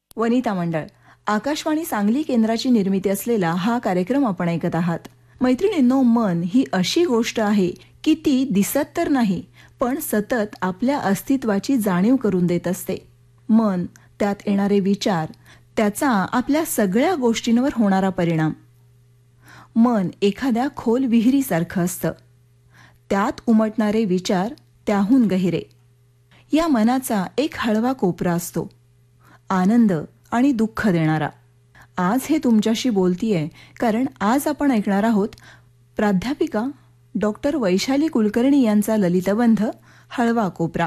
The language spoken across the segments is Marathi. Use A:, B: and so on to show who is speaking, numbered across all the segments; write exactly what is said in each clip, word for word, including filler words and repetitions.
A: वनिता मंडळ, आकाशवाणी सांगली केंद्राची निर्मिती असलेला हा कार्यक्रम आपण ऐकत आहात. मैत्रिणींनो, मन ही अशी गोष्ट आहे की ती दिसत तर नाही, पण सतत आपल्या अस्तित्वाची जाणीव करून देत असते. मन, त्यात येणारे विचार, त्याचा आपल्या सगळ्या गोष्टींवर होणारा परिणाम. मन एखाद्या खोल विहिरीसारखं असतं. त्यात उमटणारे विचार त्याहून गहिरे. या मनाचा एक हळवा कोपरा असतो, आनंद आणि दुःख देणारा. आज हे तुमच्याशी बोलतीये कारण आज आपण ऐकणार आहोत प्राध्यापिका डॉक्टर वैशाली कुलकर्णी यांचा ललितबंध हळवा कोपरा.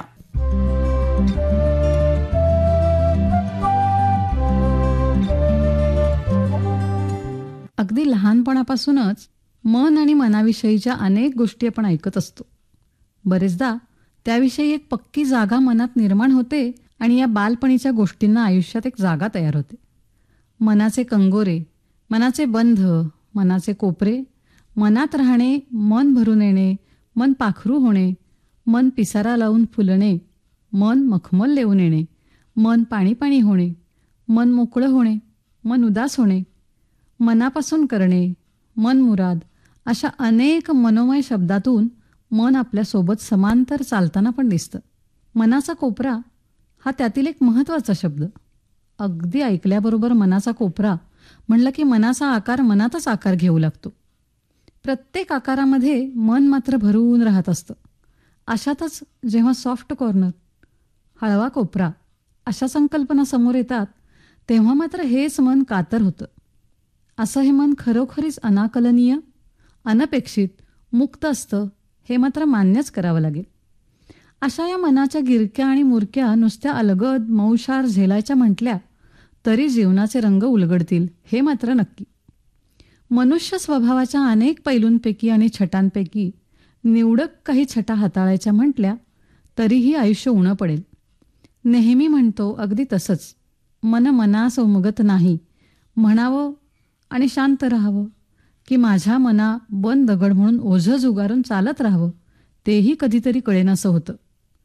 B: अगदी लहानपणापासूनच मन आणि मनाविषयीच्या अनेक गोष्टी आपण ऐकत असतो. बरेचदा त्याविषयी एक पक्की जागा मनात निर्माण होते आणि या बालपणीच्या गोष्टींना आयुष्यात एक जागा तयार होते. मनाचे कंगोरे, मनाचे बंध, मनाचे कोपरे, मनात राहणे, मन भरून येणे, मन पाखरू होणे, मन पिसारा लावून फुलणे, मन मखमल लेऊन येणे, मन पाणी पाणी होणे, मन मोकळं होणे, मन उदास होणे, मनापासून करणे, मन मुराद, अशा अनेक मनोमय शब्दातून मन आपल्यासोबत समांतर चालताना पण दिसतं. मनाचा कोपरा हा त्यातील एक महत्त्वाचा शब्द. अगदी ऐकल्याबरोबर मनाचा कोपरा म्हणलं की मनाचा आकार मनातच आकार घेऊ लागतो. प्रत्येक आकारामध्ये मन मात्र भरून राहत असतं. अशातच जेव्हा सॉफ्ट कॉर्नर, हळवा कोपरा अशा संकल्पना समोर येतात तेव्हा मात्र हेच मन कातर होतं. असं हे मन खरोखरीच अनाकलनीय, अनपेक्षित, मुक्त असतं हे मात्र मान्यच करावं लागेल. अशा या मनाच्या गिरक्या आणि मुरक्या नुसत्या अलगद मौशार झेलायच्या म्हटल्या तरी जीवनाचे रंग उलगडतील हे मात्र नक्की. मनुष्य स्वभावाच्या अनेक पैलूंपैकी आणि छटांपैकी निवडक काही छटा हाताळायच्या म्हटल्या तरीही आयुष्य उणं पडेल. नेहमी म्हणतो अगदी तसंच, मन मनास उमगत नाही, म्हणावं आणि शांत राहावं की माझ्या मना बंद दगड म्हणून ओझं जुगारून चालत राहावं तेही कधीतरी कळेनासं होतं.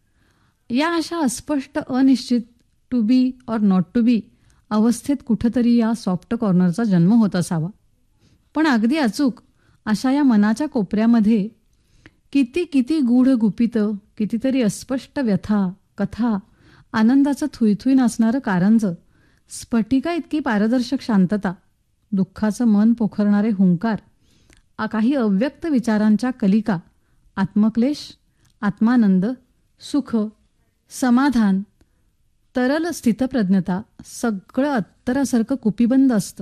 B: या अशा अस्पष्ट, अनिश्चित, to be or not to be अवस्थेत कुठंतरी या सॉफ्ट कॉर्नरचा जन्म होत असावा. पण अगदी अचूक अशा या मनाच्या कोपऱ्यामध्ये किती किती गूढ गुपितं, कितीतरी अस्पष्ट व्यथा, कथा, आनंदाचं थुईथुई नाचणारं कारंजं, स्फटिका इतकी पारदर्शक शांतता, दुःखाचं मन पोखरणारे हुंकार, काही अव्यक्त विचारांच्या कलिका, आत्मक्लेश, आत्मानंद, सुख, समाधान, तरल स्थितप्रज्ञता, सगळं अत्तरासारखं कुपीबंद असतं.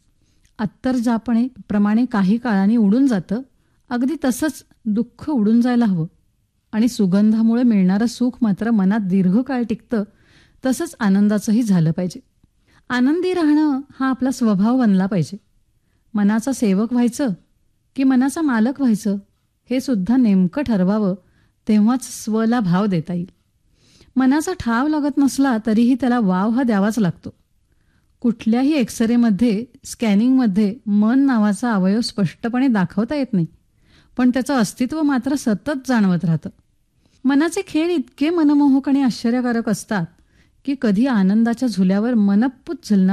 B: अत्तर ज्यापणे प्रमाणे काही काळाने उडून जातं, अगदी तसंच दुःख उडून जायला हवं आणि सुगंधामुळे मिळणारं सुख मात्र मनात दीर्घकाळ टिकतं. तसंच आनंदाचंही झालं पाहिजे. आनंदी राहणं हा आपला स्वभाव बनला पाहिजे. मनाचा सेवक व्हायचं की मनाचा मालक व्हायचं हे सुद्धा नेमकं ठरवावं, तेव्हाच स्वला भाव देता येईल. मनाचा ठाव लागत नसला तरीही त्याला वाव हा द्यावाच लागतो. कुठल्याही एक्सरेमध्ये, स्कॅनिंगमध्ये मन नावाचा अवयव स्पष्टपणे दाखवता येत नाही, पण त्याचं अस्तित्व मात्र सतत जाणवत राहतं. मनाचे खेळ इतके मनमोहक आणि आश्चर्यकारक असतात की कधी आनंदाच्या झुल्यावर मनप्पूत झुलणार